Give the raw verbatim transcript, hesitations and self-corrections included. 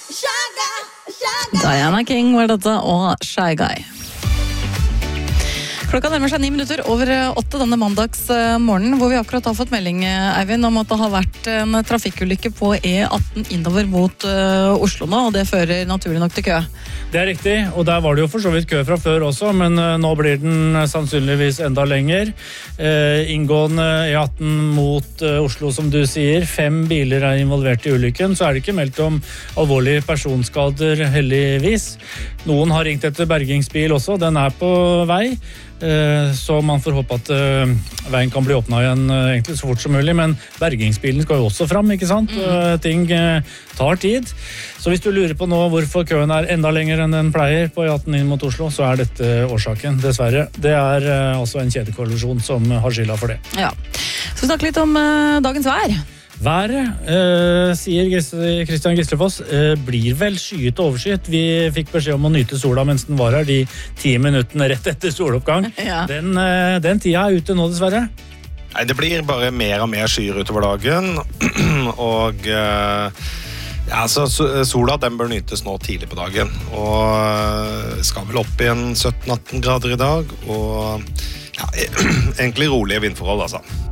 Diana King var dette, og Shy Guy. Klokka nærmer seg ni minutter over åtte denne mandagsmorgenen, hvor vi akkurat har fått melding, Eivind, om at det har vært en trafikkulykke på E atten innover mot uh, Oslo nå, og det fører naturlig nok til kø. Det er riktig, og der var det jo for så vidt kø fra før også, men uh, nå blir den sannsynligvis enda lenger. Uh, inngående E atten mot uh, Oslo, som du sier, fem biler er involvert i ulykken, så er det ikke meldt om alvorlige personskader, heldigvis. Noen har ringt etter bergingsbil også, den er på vei. Så man får håpe at uh, veien kan bli åpnet igjen uh, egentlig så fort som mulig, men bergingsbilen skal jo også fram, ikke sant? Mm. Uh, ting uh, tar tid. Så hvis du lurer på nå hvorfor køen er enda lenger enn den pleier på E atten inn mot Oslo, så er dette årsaken, dessverre. Det er uh, altså en kjedekollisjon som har skylda for det. Ja. Så vi snakker litt om uh, dagens vær. Været, eh, sier Kristian Gislefoss, eh, blir vel skyet og overskyet. Vi fikk beskjed om å nyte sola mens den var her, de ti minuttene rett etter soloppgang. Ja. Den, eh, den tida er ute nå, dessverre. Nei, det blir bare mer og mer skyer utover dagen, og eh, ja, så sola den bør nytes nå tidlig på dagen, og skal vel opp igjen sytten atten grader i dag, og ja, egentlig rolige vindforhold, altså.